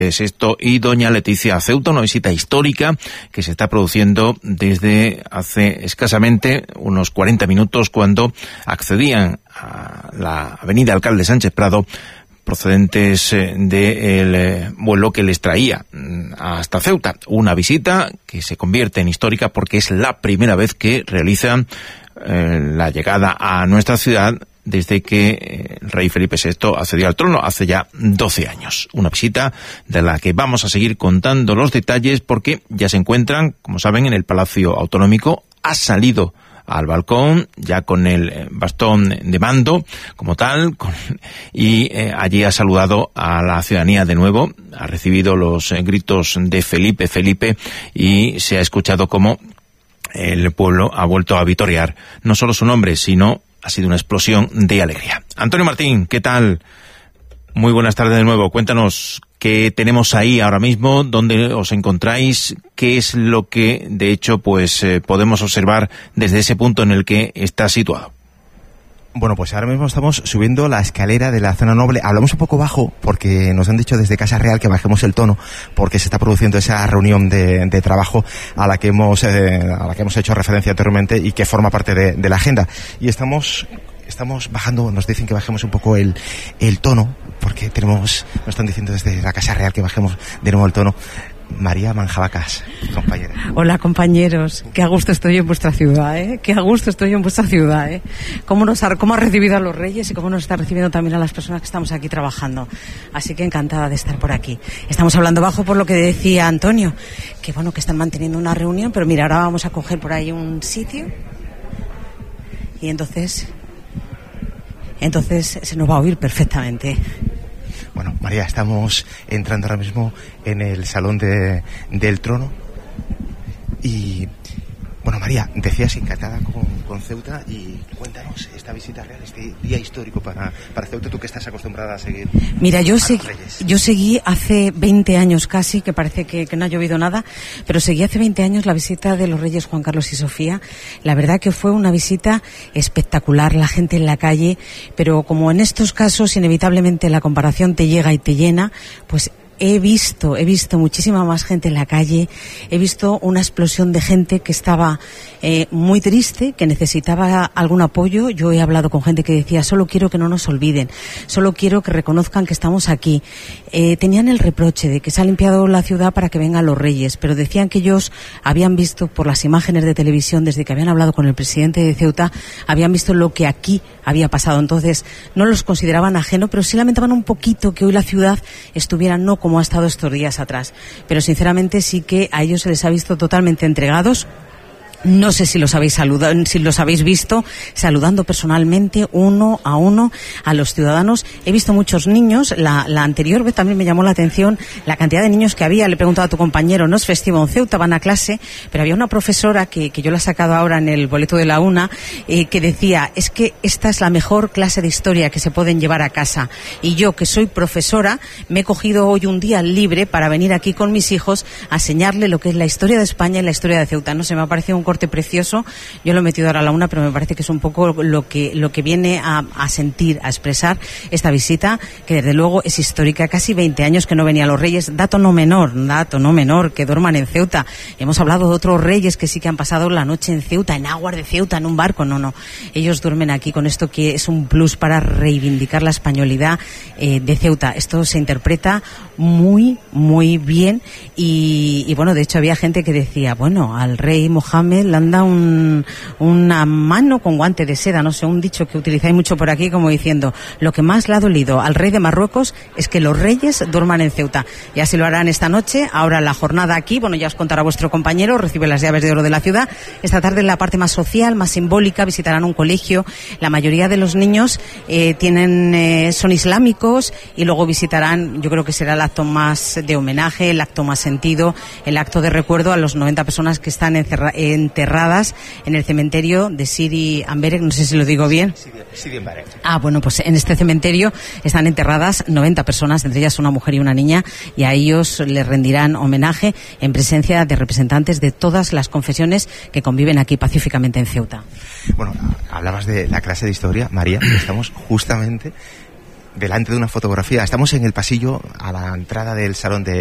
VI y doña Leticia a Ceuta, una visita histórica que se está produciendo desde hace escasamente unos 40 minutos, cuando accedían a la avenida Alcalde Sánchez Prado procedentes del vuelo que les traía hasta Ceuta. Una visita que se convierte en histórica porque es la primera vez que realizan la llegada a nuestra ciudad desde que el rey Felipe VI accedió al trono hace ya 12 años. Una visita de la que vamos a seguir contando los detalles, porque ya se encuentran, como saben, en el Palacio Autonómico. Ha salido al balcón ya con el bastón de mando como tal, y allí ha saludado a la ciudadanía de nuevo, ha recibido los gritos de Felipe, Felipe, y se ha escuchado cómo el pueblo ha vuelto a vitorear no solo su nombre, sino ha sido una explosión de alegría. Antonio Martín, ¿qué tal? Muy buenas tardes de nuevo. Cuéntanos qué tenemos ahí ahora mismo, dónde os encontráis, qué es lo que, de hecho, pues podemos observar desde ese punto en el que está situado. Bueno, pues ahora mismo estamos subiendo la escalera de la zona noble. Hablamos un poco bajo porque nos han dicho desde Casa Real que bajemos el tono, porque se está produciendo esa reunión de trabajo a la que hemos hecho referencia anteriormente y que forma parte de la agenda. Y estamos bajando, nos dicen que bajemos un poco el tono, porque nos están diciendo desde la Casa Real que bajemos de nuevo el tono. María Manjabacas, compañera. Hola, compañeros. Qué a gusto estoy en vuestra ciudad, ¿eh? Qué a gusto estoy en vuestra ciudad, ¿eh? Cómo ha recibido a los reyes y cómo nos está recibiendo también a las personas que estamos aquí trabajando. Así que encantada de estar por aquí. Estamos hablando bajo por lo que decía Antonio, que bueno, que están manteniendo una reunión, pero mira, ahora vamos a coger por ahí un sitio y entonces se nos va a oír perfectamente. Bueno, María, estamos entrando ahora mismo en el Salón del Trono y, bueno, María, decías encantada con Ceuta, y cuéntanos esta visita real, este día histórico para Ceuta, tú que estás acostumbrada a seguir. Mira, yo seguí hace 20 años casi, que parece que no ha llovido nada, pero seguí hace 20 años la visita de los reyes Juan Carlos y Sofía. La verdad que fue una visita espectacular, la gente en la calle, pero como en estos casos inevitablemente la comparación te llega y te llena, pues he visto muchísima más gente en la calle, he visto una explosión de gente que estaba muy triste, que necesitaba algún apoyo. Yo he hablado con gente que decía, solo quiero que no nos olviden, solo quiero que reconozcan que estamos aquí. Tenían el reproche de que se ha limpiado la ciudad para que vengan los reyes, pero decían que ellos habían visto por las imágenes de televisión, desde que habían hablado con el presidente de Ceuta, habían visto lo que aquí había pasado. Entonces no los consideraban ajeno, pero sí lamentaban un poquito que hoy la ciudad estuviera no como ha estado estos días atrás. Pero sinceramente sí que a ellos se les ha visto totalmente entregados. No sé si los habéis saludado, si los habéis visto saludando personalmente uno a uno a los ciudadanos. He visto muchos niños. La anterior vez también me llamó la atención la cantidad de niños que había. Le he preguntado a tu compañero, no es festivo en Ceuta, van a clase, pero había una profesora que yo la he sacado ahora en el boleto de la UNA, que decía, es que esta es la mejor clase de historia que se pueden llevar a casa. Y yo, que soy profesora, me he cogido hoy un día libre para venir aquí con mis hijos a enseñarle lo que es la historia de España y la historia de Ceuta. No sé, me ha parecido un corte precioso. Yo lo he metido ahora a la una, pero me parece que es un poco lo que viene a sentir, a expresar esta visita, que desde luego es histórica. Casi 20 años que no venían los reyes. Dato no menor, que duerman en Ceuta. Hemos hablado de otros reyes que sí que han pasado la noche en Ceuta, en aguas de Ceuta, en un barco. No. Ellos duermen aquí, con esto que es un plus para reivindicar la españolidad de Ceuta. Esto se interpreta muy, muy bien. Y bueno, de hecho había gente que decía, bueno, al rey Mohamed le han dado una mano con guante de seda, no sé, un dicho que utilizáis mucho por aquí, como diciendo, lo que más le ha dolido al rey de Marruecos es que los reyes duerman en Ceuta. Y así lo harán esta noche. Ahora la jornada aquí, bueno, ya os contará vuestro compañero, recibe las llaves de oro de la ciudad. Esta tarde, en la parte más social, más simbólica, visitarán un colegio. La mayoría de los niños son islámicos, y luego visitarán, yo creo que será el acto más de homenaje, el acto más sentido, el acto de recuerdo a los 90 personas que están enterradas en el cementerio de Sidi Amberek, no sé si lo digo bien. Sidi Amberek. Bueno, pues en este cementerio están enterradas 90 personas, entre ellas una mujer y una niña, y a ellos les rendirán homenaje en presencia de representantes de todas las confesiones que conviven aquí pacíficamente en Ceuta. Bueno, hablabas de la clase de historia, María, y estamos justamente delante de una fotografía. Estamos en el pasillo a la entrada del salón de